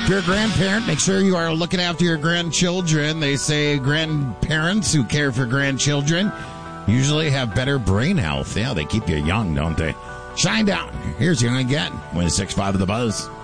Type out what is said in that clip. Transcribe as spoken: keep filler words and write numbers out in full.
you're a grandparent, make sure you are looking after your grandchildren. They say grandparents who care for grandchildren usually have better brain health. Yeah, they keep you young, don't they? Shine down. Here's Young Again. Win six five of the Buzz.